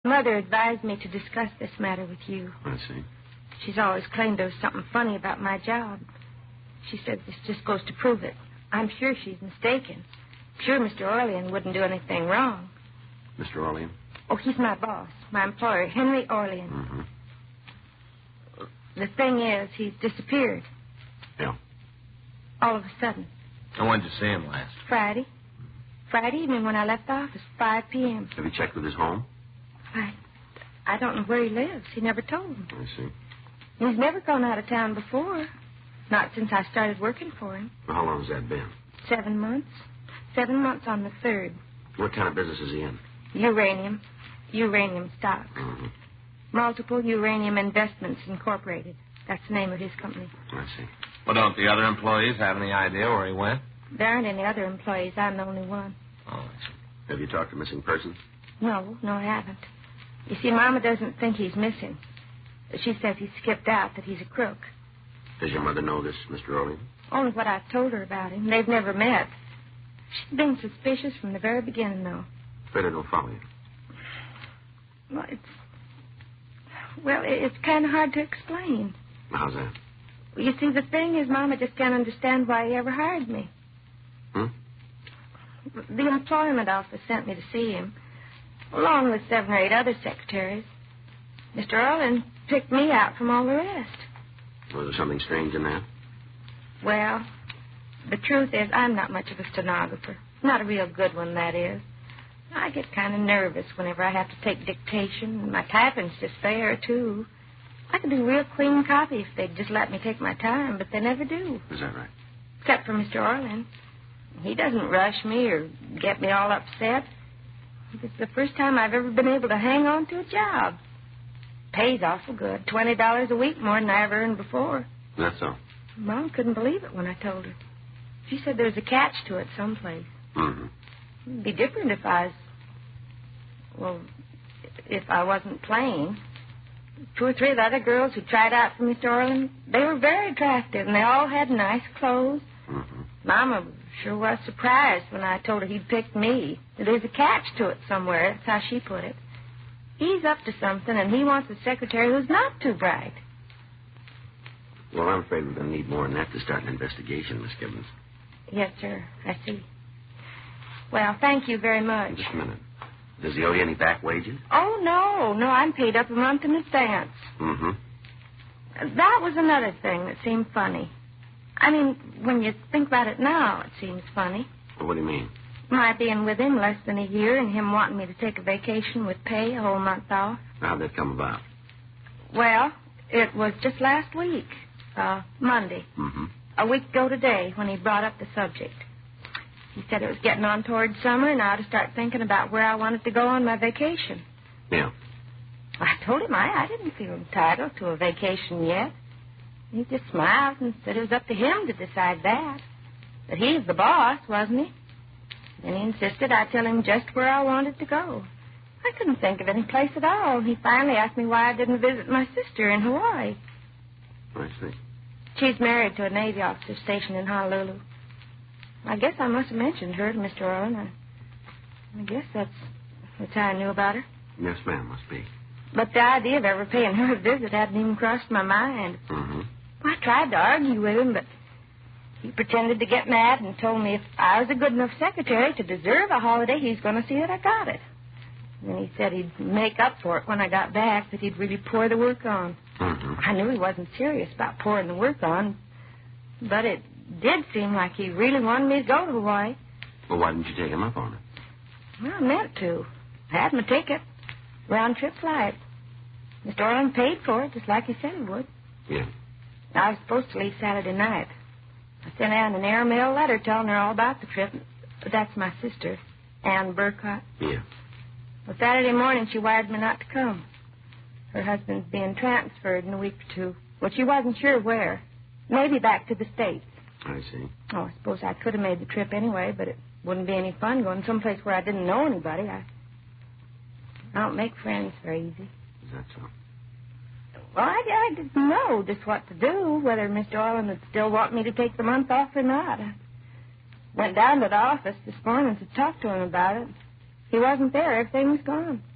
Mother advised me to discuss this matter with you. I see. She's always claimed there was something funny about my job. She said this just goes to prove it. I'm sure she's mistaken. Sure Mr. Orlean wouldn't do anything wrong. Mr. Orlean? Oh, he's my boss, my employer, Henry Orlean. Mm-hmm. The thing is, he's disappeared. Yeah. All of a sudden. And when did you see him last? Friday. Friday evening when I left the office, 5 p.m. Have you checked with his home? I don't know where he lives. He never told me. I see. He's never gone out of town before. Not since I started working for him. Well, how long has that been? 7 months. 7 months on the 3rd. What kind of business is he in? Uranium. Uranium stocks. Mm-hmm. Multiple Uranium Investments Incorporated. That's the name of his company. I see. Well, don't the other employees have any idea where he went? There aren't any other employees. I'm the only one. Oh, I see. Have you talked to missing persons? No, I haven't. You see, Mama doesn't think he's missing. She says he skipped out, that he's a crook. Does your mother know this, Mr. Orlean? Only what I've told her about him. They've never met. She's been suspicious from the very beginning, though. Afraid I don't follow you. Well, it's kind of hard to explain. How's that? You see, the thing is, Mama just can't understand why he ever hired me. The employment office sent me to see him, along with 7 or 8 other secretaries. Mr. Orlean picked me out from all the rest. Was there something strange in that? Well, the truth is, I'm not much of a stenographer. Not a real good one, that is. I get kind of nervous whenever I have to take dictation, and my typing's just fair, too. I could do real clean copy if they'd just let me take my time, but they never do. Is that right? Except for Mr. Orlean. He doesn't rush me or get me all upset. It's the first time I've ever been able to hang on to a job. Pays awful good. $20 a week more than I ever earned before. That's so. Mom couldn't believe it when I told her. She said there was a catch to it someplace. Mm-hmm. It'd be different if if I wasn't playing. 2 or 3 of the other girls who tried out for Mr. Orlean, they were very attractive, and they all had nice clothes. Mm-hmm. Mama sure was surprised when I told her he'd picked me. There's a catch to it somewhere. That's how she put it. He's up to something, and he wants a secretary who's not too bright. Well, I'm afraid we're going to need more than that to start an investigation, Miss Gibbons. Yes, sir. I see. Well, thank you very much. Just a minute. Does he owe you any back wages? Oh, no. I'm paid up a month in advance. Mm-hmm. That was another thing that seemed funny. I mean, when you think about it now, it seems funny. Well, what do you mean? My being with him less than a year and him wanting me to take a vacation with pay, a whole month off. How'd that come about? Well, it was just last week, Monday. Mm-hmm. A week ago today when he brought up the subject. He said it was getting on toward summer and I ought to start thinking about where I wanted to go on my vacation. Yeah. I told him I didn't feel entitled to a vacation yet. He just smiled and said it was up to him to decide that. That he's the boss, wasn't he? Then he insisted I tell him just where I wanted to go. I couldn't think of any place at all. He finally asked me why I didn't visit my sister in Hawaii. I see. She's married to a Navy officer stationed in Honolulu. I guess I must have mentioned her to Mr. Orlean. I guess that's how I knew about her. Yes, ma'am, must be. But the idea of ever paying her a visit hadn't even crossed my mind. Mm-hmm. I tried to argue with him, but he pretended to get mad and told me if I was a good enough secretary to deserve a holiday, he's going to see that I got it. And then he said he'd make up for it when I got back, that he'd really pour the work on. Mm-hmm. I knew he wasn't serious about pouring the work on, but it did seem like he really wanted me to go to Hawaii. Well, why didn't you take him up on it? Well, I meant to. I had my ticket. Round-trip flight. Mr. Orlean paid for it, just like he said he would. Yeah. I was supposed to leave Saturday night. I sent Ann an airmail letter telling her all about the trip. But that's my sister, Ann Burkott. Yeah. Well, Saturday morning she wired me not to come. Her husband's being transferred in a week or 2. Well, she wasn't sure where. Maybe back to the States. I see. Oh, I suppose I could have made the trip anyway, but it wouldn't be any fun going someplace where I didn't know anybody. I don't make friends very easy. Is that so? Well, I didn't know just what to do, whether Mr. Orlean would still want me to take the month off or not. I went down to the office this morning to talk to him about it. He wasn't there. Everything was gone.